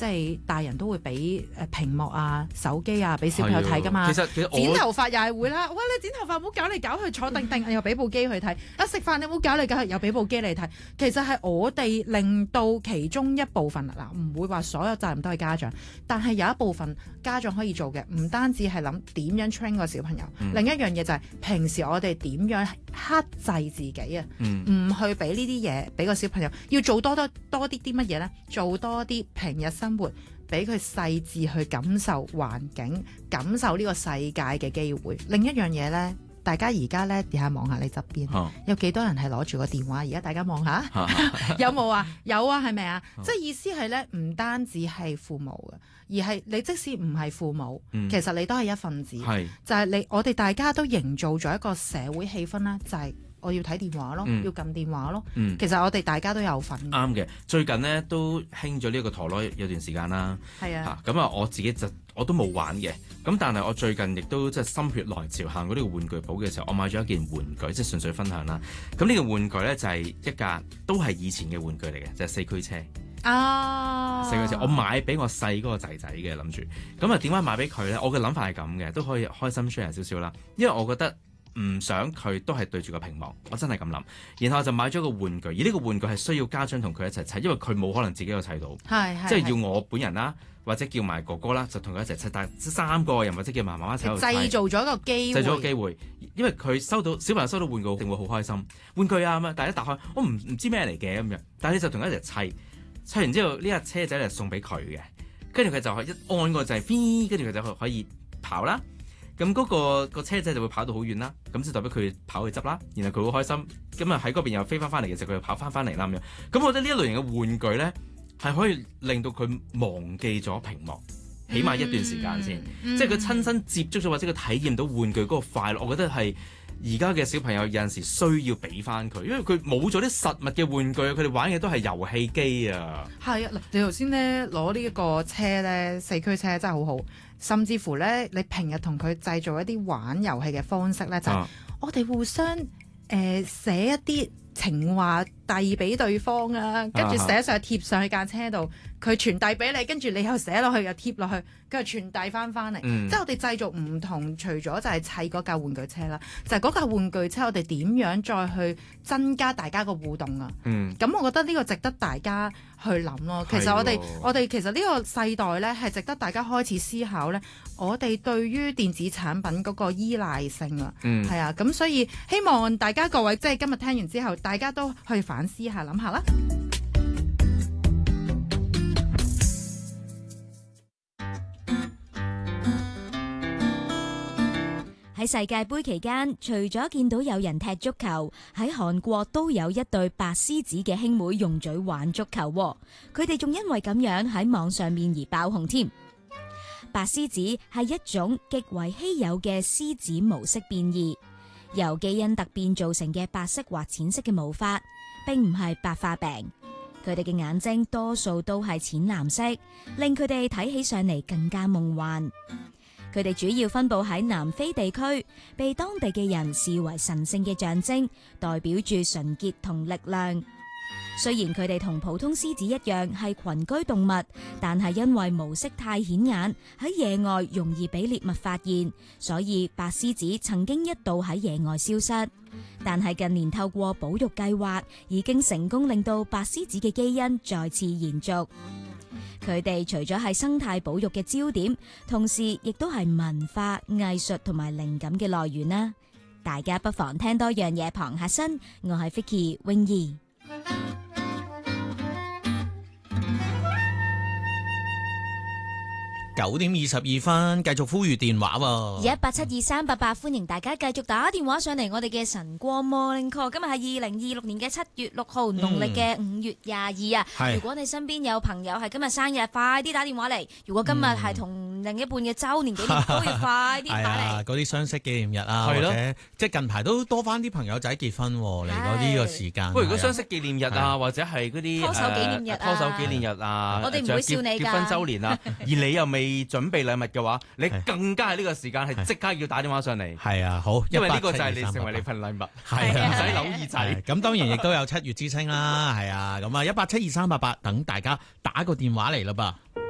即係大人都會俾屏幕啊、手機啊俾小朋友睇噶嘛。 其實剪頭髮又係會啦，哇！你剪頭髮唔好搞嚟搞去，坐定定又俾部機去睇。食飯你唔好搞嚟搞去，又俾部機你睇。其實係我哋令到其中一部分嗱，唔會話所有責任都係家長，但係有一部分家長可以做嘅，唔單止係諗點樣 train 個小朋友，另一樣嘢就係平時我哋點樣克制自己啊，唔去俾呢啲嘢俾個小朋友，要做多啲乜嘢呢？做多啲平日生活，俾佢細緻去感受環境、感受呢個世界嘅機會。另一樣嘢呢，大家而家呢，試下望下你側邊，有幾多人係攞住個電話？而家大家望下，有冇啊？有啊，係咪啊？即係意思係呢，唔單止係父母嘅，而係你即使唔係父母，其實你都係一份子。就係我哋大家都營造咗一個社會氣氛啦，就係我要睇電話咯，要撳電話咯。其實我哋大家都有份。 啱嘅，最近呢都興咗呢個陀螺有段時間啦。係啊。咁啊，我自己我都冇玩嘅。咁但係我最近亦都即係心血來潮行過呢個玩具鋪嘅時候，我買咗一件玩具，即係純粹分享啦。咁呢個玩具咧就係一架都係以前嘅玩具嚟嘅，就係四驅車。四驅車，我買俾我細嗰個仔仔嘅諗住。咁啊，點解買俾佢咧？我嘅諗法係咁嘅，都可以開心 share 少少啦。因為我覺得唔想佢都係對住個屏幕，我真係咁諗。然後就買咗個玩具，而呢個玩具係需要家長同佢一齊砌，因為佢冇可能自己去砌到，即係要我本人啦，或者叫埋哥哥啦，就同佢一齊砌。但三個人或者叫埋媽媽一齊製造咗一個機會， 製造個機會。因為佢小朋友收到玩具一定會好開心，玩具啊咁樣，但係一打開，我唔知咩嚟嘅咁樣，但係你就同佢一齊砌，砌完之後呢架車仔就送俾佢嘅，跟住佢就可以一按個掣，跟住佢就可以跑啦。咁嗰個車仔就會跑到好遠啦，咁就代表佢跑去執啦，然後佢好開心，咁啊喺嗰邊又飛翻嚟嘅時候，佢又跑翻嚟啦咁樣。咁我覺得呢一類型嘅玩具咧，係可以令到佢忘記咗屏幕，起碼一段時間先，即係佢親身接觸咗或者佢體驗到玩具嗰個快樂，我覺得係而家嘅小朋友有陣時需要俾翻佢，因為佢冇咗啲實物嘅玩具，佢哋玩嘅都係遊戲機啊。係啊，嗱，你頭先咧攞呢一個車咧，四驅車真係好好。甚至乎咧，你平日同佢製造一啲玩遊戲嘅方式咧，就係我哋互相寫一啲情話遞俾對方啊，跟住寫上去貼上去架車度，佢傳遞俾你，跟住你又寫落去又貼落去，跟住傳遞翻嚟。即係我哋製造唔同，除咗就係砌嗰架玩具車啦，就係嗰架玩具車，我哋點樣再去增加大家個互動啊？咁我覺得呢個值得大家去諗咯。其實我哋其實呢個世代咧係值得大家開始思考咧，我哋對於電子產品嗰個依賴性啊，係啊，咁所以希望大家各位即係今日聽完之後，大家都去反思下諗下啦。 喺世界盃期間，除咗見到有人踢足球，喺韓國都有一對白獅子嘅兄妹用嘴玩足球，佢哋仲因為咁樣喺網上面而爆紅添。白獅子係一種極為稀有嘅獅子毛色變異，由基因突變造成嘅白色或淺色嘅毛髮，並唔係白化病。佢哋嘅眼睛多數都係淺藍色，令佢哋睇起上嚟更加夢幻。佢哋主要分布喺南非地區，被當地嘅人視為神聖嘅象徵，代表住純潔同力量。雖然佢哋同普通獅子一樣係群居動物，但係因為毛色太顯眼，喺野外容易俾獵物發現，所以白獅子曾經一度喺野外消失。但係近年透過保育計劃，已經成功令到白獅子嘅基因再次延續。佢哋除咗係生態保育嘅焦點，同時亦都係文化、藝術同埋靈感嘅來源啦。大家不妨聽多樣嘢傍下身。我係 Vicky 泳兒。 9:22，繼續呼籲電話喎。 1872388，歡迎大家繼續打電話上嚟我哋嘅晨光 Morning Call。今日係2026年嘅7月6號，農曆嘅5月22啊。如果你身邊有朋友係今日生日，快啲打電話嚟。如果今日係同另一半嘅周年紀念，都要快啲打嚟。 嗰啲相識紀念日啊，或者即係近排都多翻啲朋友仔結婚嚟嗰呢個時間。 喂，如果相識紀念日啊，或者係嗰啲拖手紀念日啊， 拖手紀念日啊， 我哋唔會笑你㗎。 結婚週年啊，而你又未準備禮物嘅話，你更加係呢個時間係即刻要打電話上嚟。 係啊，好， 因為呢個就係你成為你份禮物， 係啊， 唔使扭耳仔。 咁當然亦都有7月之星啦，係啊，咁啊1872388等大家打個電話嚟啦噃。